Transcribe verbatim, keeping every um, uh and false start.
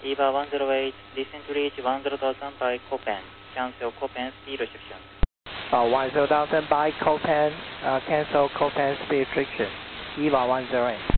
EVA one zero eight, descend to reach one zero thousand by Copen. Cancel Copen speed restriction. Uh, one zero thousand by Copen, uh, cancel Copen speed restriction. EVA one zero eight.